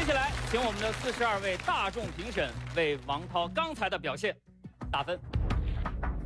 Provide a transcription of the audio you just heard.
下来，请我们的42位大众评审为王涛刚才的表现打分。